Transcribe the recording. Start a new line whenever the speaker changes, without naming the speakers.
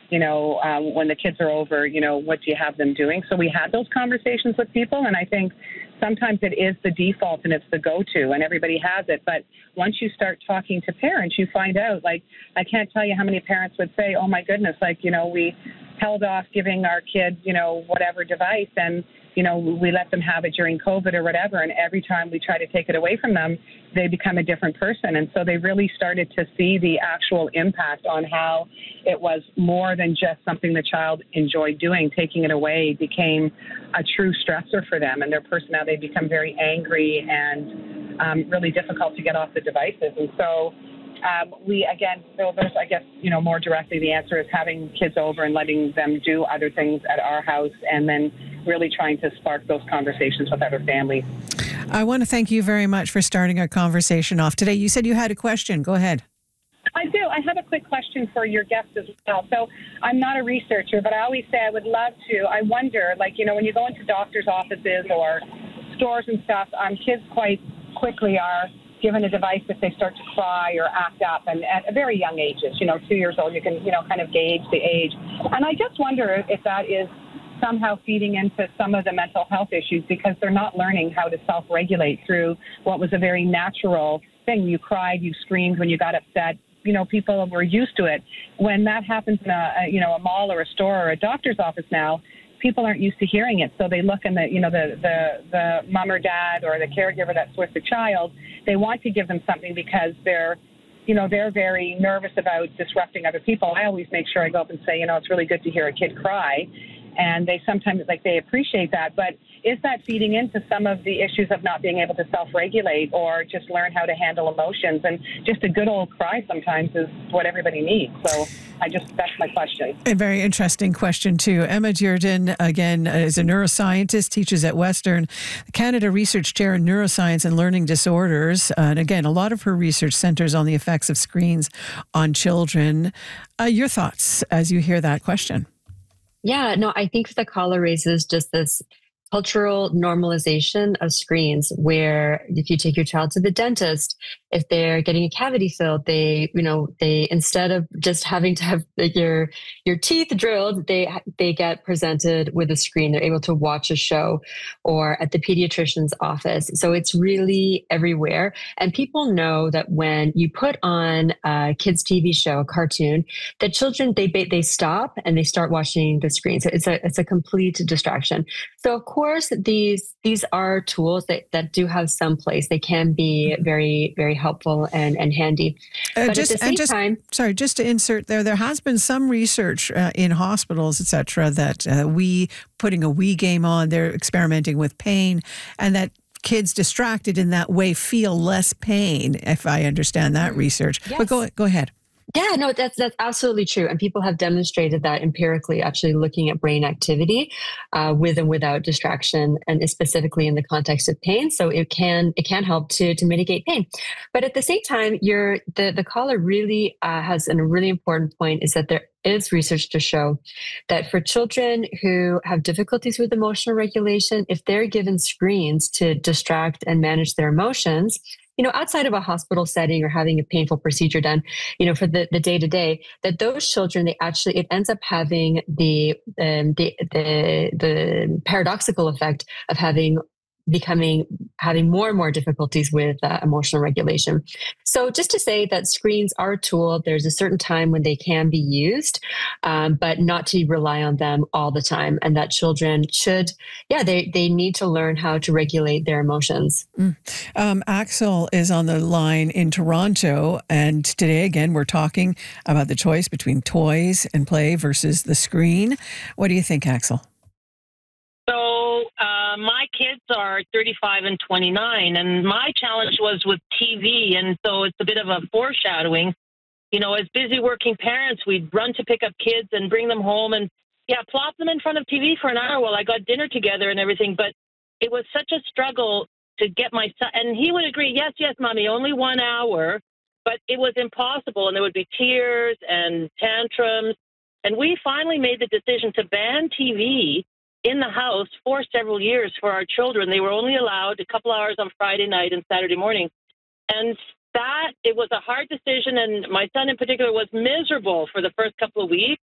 when the kids are over, what do you have them doing? So we had those conversations with people, and I think sometimes it is the default and it's the go-to and everybody has it. But once you start talking to parents, you find out, like, I can't tell you how many parents would say, oh my goodness, we held off giving our kids, whatever device, and, we let them have it during COVID or whatever. And every time we try to take it away from them, they become a different person. And so they really started to see the actual impact on how it was more than just something the child enjoyed doing. Taking it away became a true stressor for them, and their personality become very angry and really difficult to get off the devices. And so more directly, the answer is having kids over and letting them do other things at our house, and then really trying to spark those conversations with other families.
I want to thank you very much for starting our conversation off today. You said you had a question. Go ahead.
I do. I have a quick question for your guest as well. So I'm not a researcher, but I always say I would love to. I wonder, when you go into doctors' offices or stores and stuff, kids quite quickly are given a device if they start to cry or act up, and at very young ages, 2 years old, you can, kind of gauge the age. And I just wonder if that is somehow feeding into some of the mental health issues, because they're not learning how to self-regulate through what was a very natural thing. You cried, you screamed when you got upset. People were used to it. When that happens in a mall or a store or a doctor's office now, people aren't used to hearing it. So they look, and the mom or dad or the caregiver that's with the child, they want to give them something because they're very nervous about disrupting other people. I always make sure I go up and say, it's really good to hear a kid cry. And they sometimes, they appreciate that. But is that feeding into some of the issues of not being able to self-regulate or just learn how to handle emotions? And just a good old cry sometimes is what everybody needs. So that's my question.
A very interesting question, too. Emma Dearden, again, is a neuroscientist, teaches at Western Canada Research Chair in Neuroscience and Learning Disorders. And again, a lot of her research centers on the effects of screens on children. Your thoughts as you hear that question?
Yeah, no, I think the caller raises just this cultural normalization of screens, where if you take your child to the dentist, if they're getting a cavity filled, they instead of just having to have your teeth drilled, they get presented with a screen. They're able to watch a show, or at the pediatrician's office. So it's really everywhere. And people know that when you put on a kids' TV show, a cartoon, that children, they stop and they start watching the screen. So it's a complete distraction. So of course, these are tools that do have some place. They can be very, very helpful and handy. But at the same time...
Sorry, just to insert there has been some research in hospitals, et cetera, that putting a Wii game on, they're experimenting with pain, and that kids distracted in that way feel less pain, if I understand that research.
Yes.
But go ahead.
Yeah, no, that's absolutely true. And people have demonstrated that empirically, actually looking at brain activity with and without distraction, and specifically in the context of pain. So it can help to mitigate pain. But at the same time, the caller really has a really important point, is that there is research to show that for children who have difficulties with emotional regulation, if they're given screens to distract and manage their emotions, outside of a hospital setting or having a painful procedure done, for the day-to-day, that those children, it ends up having the paradoxical effect of having more and more difficulties with emotional regulation. So just to say that screens are a tool, there's a certain time when they can be used, but not to rely on them all the time. And that children they need to learn how to regulate their emotions.
Axel is on the line in Toronto. And today, again, we're talking about the choice between toys and play versus the screen. What do you think, Axel?
So my kids are 35 and 29, and my challenge was with TV, and so it's a bit of a foreshadowing. As busy working parents, we'd run to pick up kids and bring them home and, plop them in front of TV for an hour while I got dinner together and everything. But it was such a struggle to get my son, and he would agree, yes, Mommy, only 1 hour, but it was impossible, and there would be tears and tantrums. And we finally made the decision to ban TV in the house for several years for our children. They were only allowed a couple hours on Friday night and Saturday morning. And it was a hard decision, and my son in particular was miserable for the first couple of weeks.